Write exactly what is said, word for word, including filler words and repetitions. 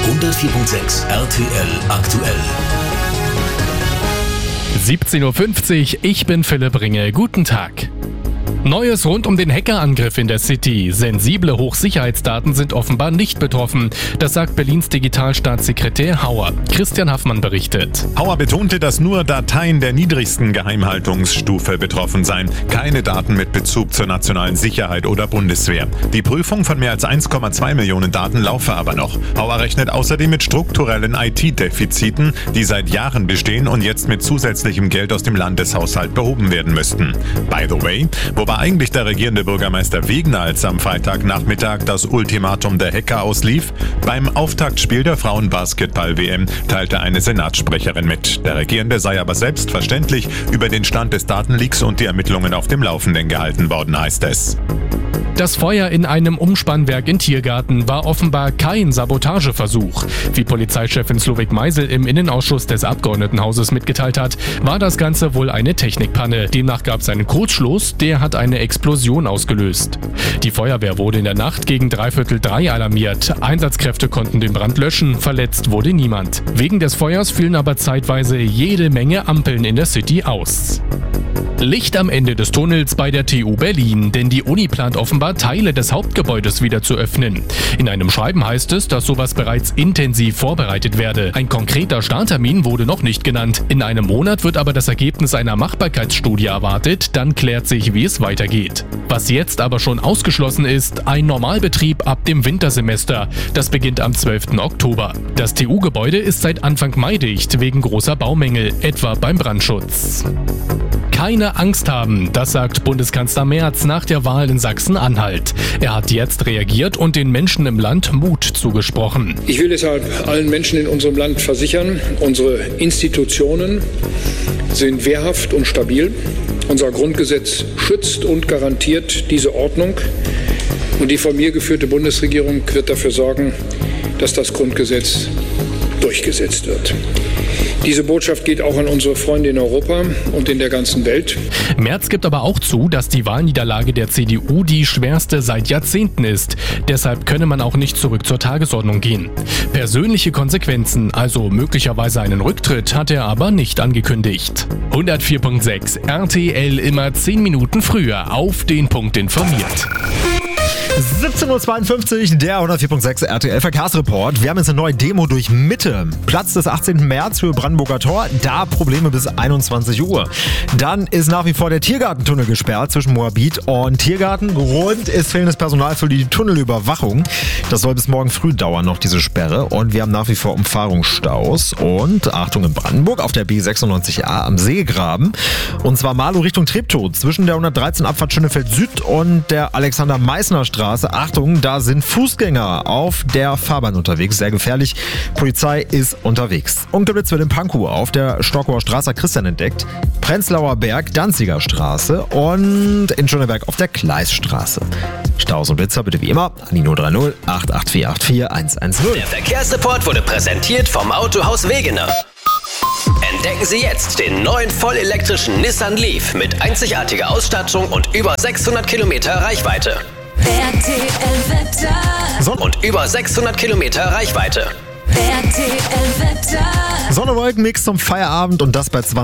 hundertvier Komma sechs R T L aktuell. siebzehn Uhr fünfzig, ich bin Philipp Ringe. Guten Tag. Neues rund um den Hackerangriff in der City. Sensible Hochsicherheitsdaten sind offenbar nicht betroffen. Das sagt Berlins Digitalstaatssekretär Hauer. Christian Haffmann berichtet. Hauer betonte, dass nur Dateien der niedrigsten Geheimhaltungsstufe betroffen seien. Keine Daten mit Bezug zur nationalen Sicherheit oder Bundeswehr. Die Prüfung von mehr als eins Komma zwei Millionen Daten laufe aber noch. Hauer rechnet außerdem mit strukturellen I T-Defiziten, die seit Jahren bestehen und jetzt mit zusätzlichem Geld aus dem Landeshaushalt behoben werden müssten. By the way, wo war eigentlich der regierende Bürgermeister Wegner, als am Freitagnachmittag das Ultimatum der Hacker auslief? Beim Auftaktspiel der Frauen-Basketball-W M teilte eine Senatssprecherin mit. Der Regierende sei aber selbstverständlich über den Stand des Datenleaks und die Ermittlungen auf dem Laufenden gehalten worden, heißt es. Das Feuer in einem Umspannwerk in Tiergarten war offenbar kein Sabotageversuch. Wie Polizeichefin Slowik Meisel im Innenausschuss des Abgeordnetenhauses mitgeteilt hat, war das Ganze wohl eine Technikpanne. Demnach gab es einen Kurzschluss, der hat eine Explosion ausgelöst. Die Feuerwehr wurde in der Nacht gegen dreiviertel drei alarmiert. Einsatzkräfte konnten den Brand löschen, verletzt wurde niemand. Wegen des Feuers fielen aber zeitweise jede Menge Ampeln in der City aus. Licht am Ende des Tunnels bei der T U Berlin, denn die Uni plant offenbar Teile des Hauptgebäudes wieder zu öffnen. In einem Schreiben heißt es, dass sowas bereits intensiv vorbereitet werde. Ein konkreter Starttermin wurde noch nicht genannt. In einem Monat wird aber das Ergebnis einer Machbarkeitsstudie erwartet, dann klärt sich, wie es weitergeht. Was jetzt aber schon ausgeschlossen ist, ein Normalbetrieb ab dem Wintersemester. Das beginnt am zwölften Oktober. Das T U-Gebäude ist seit Anfang Mai dicht, wegen großer Baumängel, etwa beim Brandschutz. Keine Angst haben, das sagt Bundeskanzler Merz nach der Wahl in Sachsen-Anhalt. Er hat jetzt reagiert und den Menschen im Land Mut zugesprochen. Ich will deshalb allen Menschen in unserem Land versichern, unsere Institutionen sind wehrhaft und stabil. Unser Grundgesetz schützt und garantiert diese Ordnung. Und die von mir geführte Bundesregierung wird dafür sorgen, dass das Grundgesetz durchgesetzt wird. Diese Botschaft geht auch an unsere Freunde in Europa und in der ganzen Welt. Merz gibt aber auch zu, dass die Wahlniederlage der C D U die schwerste seit Jahrzehnten ist. Deshalb könne man auch nicht zurück zur Tagesordnung gehen. Persönliche Konsequenzen, also möglicherweise einen Rücktritt, hat er aber nicht angekündigt. hundertvier Komma sechs R T L immer zehn Minuten früher auf den Punkt informiert. siebzehn Uhr zweiundfünfzig, der hundertvier Komma sechs R T L Verkehrsreport. Wir haben jetzt eine neue Demo durch Mitte. Platz des achtzehnten März für Brandenburger Tor. Da Probleme bis einundzwanzig Uhr. Dann ist nach wie vor der Tiergartentunnel gesperrt zwischen Moabit und Tiergarten. Grund ist fehlendes Personal für die Tunnelüberwachung. Das soll bis morgen früh dauern, noch diese Sperre. Und wir haben nach wie vor Umfahrungsstaus. Und Achtung, in Brandenburg auf der B sechsundneunzig A am Seegraben. Und zwar Marlow Richtung Treptow zwischen der hundertdreizehn Abfahrt Schönefeld Süd und der Alexander-Meißner-Straße. Achtung, da sind Fußgänger auf der Fahrbahn unterwegs. Sehr gefährlich. Polizei ist unterwegs. Unglück wird in Pankow auf der Stockower Straße Christian entdeckt. Prenzlauer Berg, Danziger Straße und in Schöneberg auf der Gleisstraße. Staus und Blitzer bitte wie immer an die null drei null acht acht vier acht vier eins eins null. Der Verkehrsreport wurde präsentiert vom Autohaus Wegener. Entdecken Sie jetzt den neuen vollelektrischen Nissan Leaf mit einzigartiger Ausstattung und über sechshundert Kilometer Reichweite. R T L Wetter. Sonne und über sechshundert Kilometer Reichweite. R T L Wetter. Sonne-Wolken-Mix zum Feierabend und das bei zwanzig.